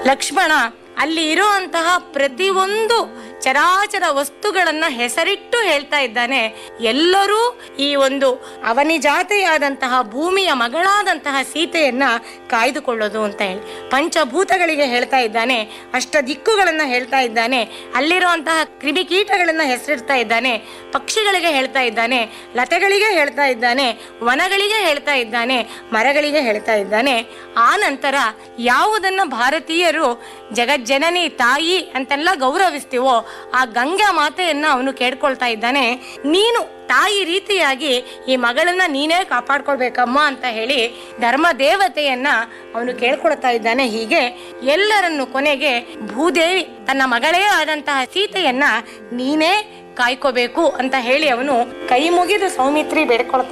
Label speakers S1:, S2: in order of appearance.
S1: ಲಕ್ಷ್ಮಣ ಅಲ್ಲಿ ಇರುವಂತಹ ಪ್ರತಿಯೊಂದು ಚರಾಚರ ವಸ್ತುಗಳನ್ನ ಹೆಸರಿಟ್ಟು ಹೇಳ್ತಾ ಇದ್ದಾನೆ. ಎಲ್ಲರೂ ಈ ಒಂದು ಅವನಿಜಾತೆಯಾದಂತಹ ಭೂಮಿಯ ಮಗಳಾದಂತಹ ಸೀತೆಯನ್ನ ಕಾಯ್ದುಕೊಳ್ಳೋದು ಅಂತ ಹೇಳಿ ಪಂಚಭೂತಗಳಿಗೆ ಹೇಳ್ತಾ ಇದ್ದಾನೆ, ಅಷ್ಟ ದಿಕ್ಕುಗಳನ್ನ ಹೇಳ್ತಾ ಇದ್ದಾನೆ, ಅಲ್ಲಿರುವಂತಹ ಕ್ರಿಮಿಕೀಟಗಳನ್ನ ಹೆಸರಿಡ್ತಾ ಇದ್ದಾನೆ, ಪಕ್ಷಿಗಳಿಗೆ ಹೇಳ್ತಾ ಇದ್ದಾನೆ, ಲತೆಗಳಿಗೆ ಹೇಳ್ತಾ ಇದ್ದಾನೆ, ವನಗಳಿಗೆ ಹೇಳ್ತಾ ಇದ್ದಾನೆ, ಮರಗಳಿಗೆ ಹೇಳ್ತಾ ಇದ್ದಾನೆ. ಆ ನಂತರ ಯಾವುದನ್ನ ಭಾರತೀಯರು ಜಗಜ್ಜನನಿ ತಾಯಿ ಅಂತೆಲ್ಲ ಗೌರವಿಸ್ತೀವೋ ಆ ಗಂಗಾ ಮಾತೆಯನ್ನ ಅವನು ಕೇಳ್ಕೊಳ್ತಾ ಇದ್ದಾನೆ. ನೀನು ತಾಯಿ ರೀತಿಯಾಗಿ ಈ ಮಗಳನ್ನ ನೀನೇ ಕಾಪಾಡ್ಕೊಳ್ಬೇಕಮ್ಮ ಅಂತ ಹೇಳಿ ಧರ್ಮ ದೇವತೆಯನ್ನ ಅವನು ಕೇಳ್ಕೊಳ್ತಾ ಇದ್ದಾನೆ. ಹೀಗೆ ಎಲ್ಲರನ್ನು ಕೊನೆಗೆ ಭೂದೇವಿ ತನ್ನ ಮಗಳೇ ಆದಂತಹ ಸೀತೆಯನ್ನ ನೀನೇ ಕಾಯ್ಕೋಬೇಕು ಅಂತ ಹೇಳಿ ಅವನು ಕೈ ಮುಗಿದು ಸೌಮಿತ್ರಿ ಬೇಡ್ಕೊಳ್ತಾ